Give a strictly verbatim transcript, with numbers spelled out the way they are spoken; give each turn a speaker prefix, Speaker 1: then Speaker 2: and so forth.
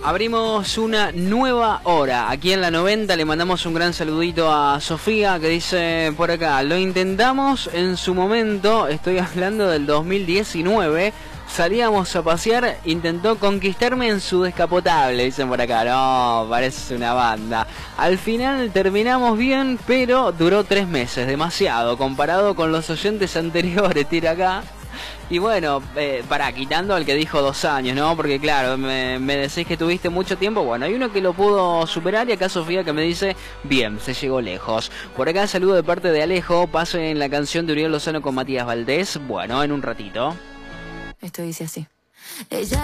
Speaker 1: Abrimos una nueva hora aquí en la noventa. Le mandamos un gran saludito a Sofía, que dice por acá: lo intentamos en su momento, estoy hablando del dos mil diecinueve. Salíamos a pasear, intentó conquistarme en su descapotable, dicen por acá. No, parece una banda. Al final terminamos bien, pero duró tres meses, demasiado, comparado con los oyentes anteriores, tira acá. Y bueno, eh, para, quitando al que dijo dos años, ¿no? Porque claro, me, me decís que tuviste mucho tiempo. Bueno, hay uno que lo pudo superar y acá Sofía que me dice, bien, se llegó lejos. Por acá saludo de parte de Alejo, pase en la canción de Uriel Lozano con Matías Valdés. Bueno, en un ratito.
Speaker 2: Esto dice así. Ella